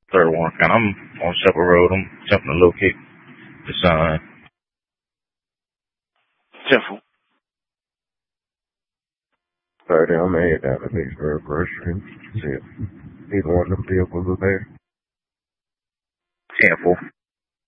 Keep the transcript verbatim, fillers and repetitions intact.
Third one. And I'm on Shepherd Road. I'm jumping to locate the sign. Temple. Alright, I'm gonna head down to Vicksburg Grocery. See if either one of them vehicles are there. Temple.